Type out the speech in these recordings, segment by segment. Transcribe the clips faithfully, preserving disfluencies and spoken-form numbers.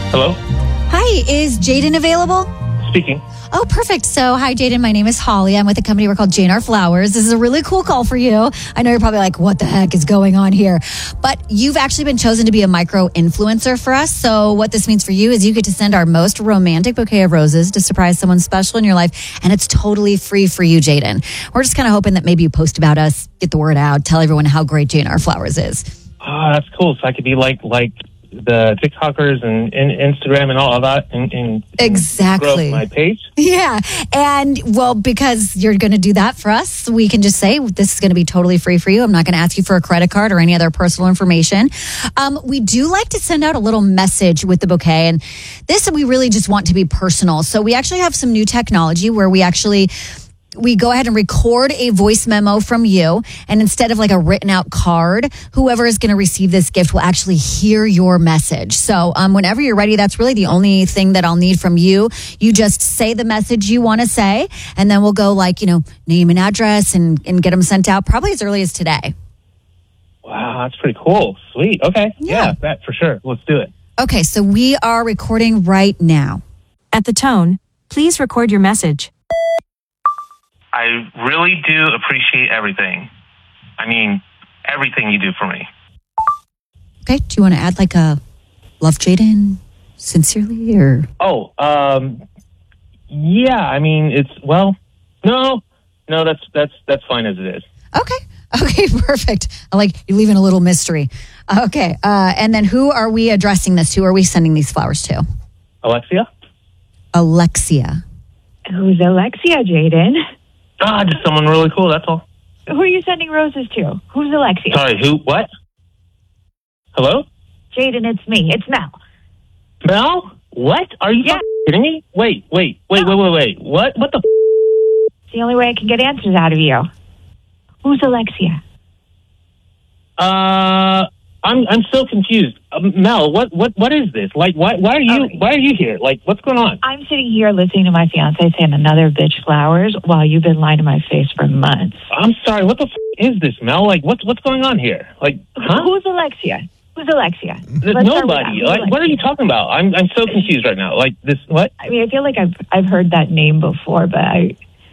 Hello? Hi, is Jaden available? Speaking. Oh, perfect. So, hi, Jaden. My name is Holly. I'm with a company we're called J and R Flowers. This is a really cool call for you. I know you're probably like, what the heck is going on here? But you've actually been chosen to be a micro influencer for us. So what this means for you is you get to send our most romantic bouquet of roses to surprise someone special in your life. And it's totally free for you, Jaden. We're just kind of hoping that maybe you post about us, get the word out, tell everyone how great J and R Flowers is. Oh, that's cool. So I could be like like the TikTokers and, and Instagram and all of that and, and exactly grow my page. Yeah. And well, because you're going to do that for us, we can just say this is going to be totally free for you. I'm not going to ask you for a credit card or any other personal information. Um, we do like to send out a little message with the bouquet, and this we really just want to be personal. So we actually have some new technology where we actually we go ahead and record a voice memo from you. And instead of like a written out card, whoever is going to receive this gift will actually hear your message. So um, whenever you're ready, that's really the only thing that I'll need from you. You just say the message you want to say, and then we'll go like, you know, name and address and, and get them sent out probably as early as today. Wow, that's pretty cool. Sweet. Okay. Yeah, yeah that for sure. Let's do it. Okay, so we are recording right now. At the tone, please record your message. I really do appreciate everything. I mean, everything you do for me. Okay, do you want to add like a love Jaden sincerely or? Oh, um, yeah, I mean, it's, well, no, no, that's, that's, that's fine as it is. Okay. Okay, perfect. I like you're leaving a little mystery. Okay, uh, and then who are we addressing this to? Who are we sending these flowers to? Alexia? Alexia. Who's Alexia, Jaden? Ah, just someone really cool, that's all. Who are you sending roses to? Who's Alexia? Sorry, who? What? Hello? Jaden, it's me. It's Mel. Mel? What? Are you yeah. kidding me? Wait, wait, wait, no. wait, wait, wait. What? What the f***? It's the only way I can get answers out of you. Who's Alexia? Uh... I'm I'm so confused, um, Mel. What what what is this? Like, why why are you okay. why are you here? Like, what's going on? I'm sitting here listening to my fiance send another bitch flowers while you've been lying to my face for months. I'm sorry. What the f- is this, Mel? Like, what's what's going on here? Like, huh? Who's Alexia? Who's Alexia? There's nobody. Like, Alexia? What are you talking about? I'm I'm so confused right now. Like this, what? I mean, I feel like I've I've heard that name before, but I.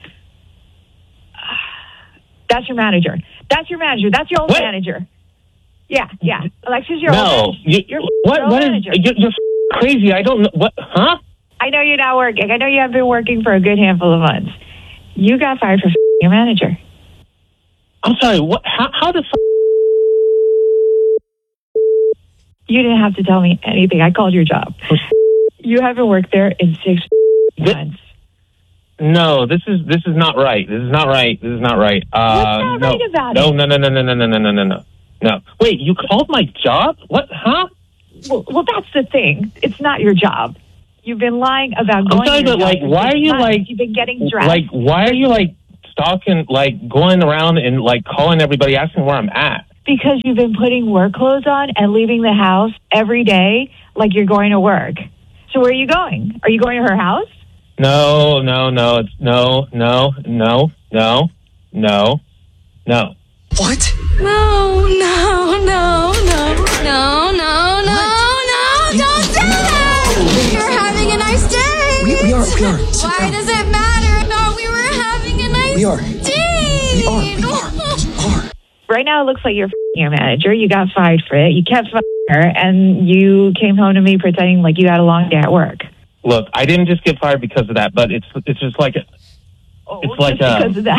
That's your manager. That's your manager. That's your old what? manager. Yeah, yeah. Alexia's your no, old you, your what? your What is? manager. You're, you're f- crazy. I don't know what. Huh? I know you're not working. I know you have been working for a good handful of months. You got fired for f- your manager. I'm sorry. What? How? How the? F- you didn't have to tell me anything. I called your job. You haven't worked there in six this, months. No, this is this is not right. This is not right. This is not right. Uh, What's not no, right about no, it? No, no, no, no, no, no, no, no, no, no. No. Wait, you called my job? What? Huh? Well, well, that's the thing. It's not your job. You've been lying about going I'm sorry, to your but job like, for why six are you months. like, You've been getting dressed. like, why are you like stalking, like going around and like calling everybody, asking where I'm at? Because you've been putting work clothes on and leaving the house every day like you're going to work. So where are you going? Are you going to her house? No, no, no, it's no, no, no, no, no, no. What? No, no, no, no, no, no, no, no, don't do that! You're having a nice day! We, we are, we are. Sit Why down. does it matter? I thought we were having a nice We are. day! We are, we are, we are. Right now it looks like you're f***ing your manager. You got fired for it. You kept f***ing her, and you came home to me pretending like you had a long day at work. Look, I didn't just get fired because of that, but it's it's just like a, Oh, it's like just a, because of that.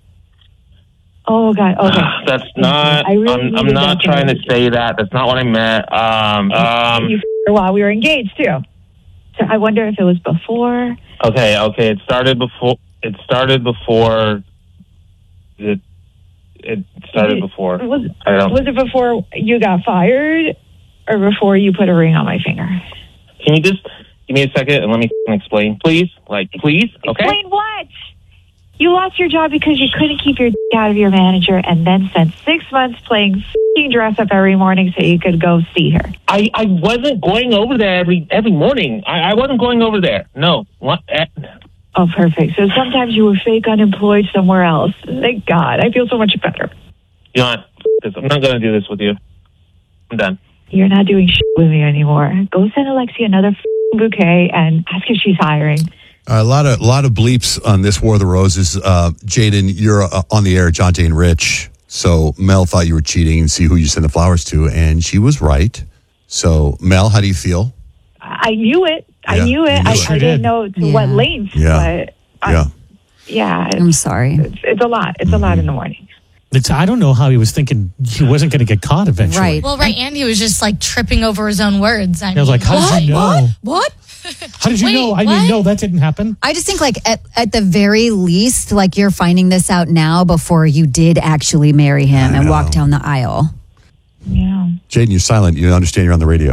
Oh God! Okay, that's not. I really I'm, I'm needed not that trying to conversation. say that. That's not what I meant. Um, um. You f***ed her while we were engaged too. So I wonder if it was before. Okay, okay. It started before. It started before. It. It started before. Was, I don't. was it before you got fired, or before you put a ring on my finger? Can you just give me a second and let me explain, please? Like, please? Okay. Explain what? You lost your job because you couldn't keep your d- out of your manager, and then spent six months playing f***ing dress up every morning so you could go see her. I, I wasn't going over there every every morning. I, I wasn't going over there. No. What? Eh. Oh, perfect. So sometimes you were fake unemployed somewhere else. Thank God. I feel so much better. You know what? Because I'm not going to do this with you. I'm done. you're not doing shit with me anymore. Go send Alexia another bouquet and ask if she's hiring. A lot of lot of bleeps on this War of the Roses. Uh, Jaden, you're uh, on the air, John Jane Rich. So Mel thought you were cheating and see who you send the flowers to, and she was right. So Mel, how do you feel? I knew it. I Yeah, knew it. you knew I, it. I didn't know to Yeah. what length. Yeah. But I, Yeah. yeah. I'm sorry. It's, it's a lot. It's a lot in the morning. It's, I don't know how he was thinking he wasn't going to get caught eventually. Right. Well, right, and he was just like tripping over his own words. I, I was like, how What? did you know? What? What? How did you Wait, know? I what? mean, no, that didn't happen. I just think, like, at, at the very least, like, you're finding this out now before you did actually marry him and walk down the aisle. Yeah. Jaden, you're silent. You understand you're on the radio.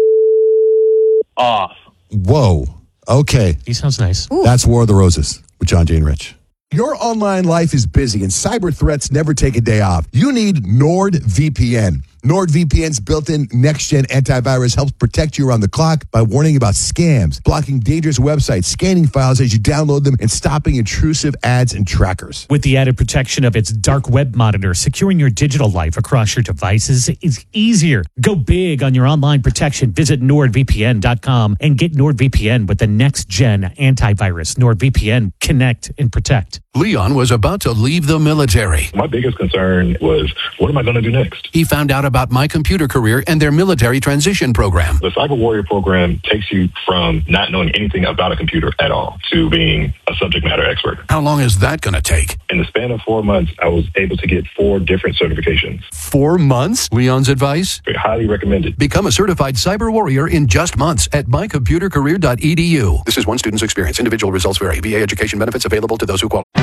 Off. Whoa. Okay. He sounds nice. That's War of the Roses with John Jane Rich. Your online life is busy and cyber threats never take a day off. You need NordVPN. NordVPN's built-in next-gen antivirus helps protect you around the clock by warning about scams, blocking dangerous websites, scanning files as you download them, and stopping intrusive ads and trackers. With the added protection of its dark web monitor, securing your digital life across your devices is easier. Go big on your online protection. Visit nord V P N dot com and get NordVPN with the next-gen antivirus. NordVPN, connect and protect. Leon was about to leave the military. My biggest concern was, what am I going to do next? He found out about My Computer Career and their military transition program. The Cyber Warrior program takes you from not knowing anything about a computer at all to being a subject matter expert. How long is that going to take? In the span of four months, I was able to get four different certifications. Four months? Leon's advice? Highly recommended. Become a certified cyber warrior in just months at my computer career dot e d u. This is one student's experience. Individual results vary. V A education benefits available to those who qualify.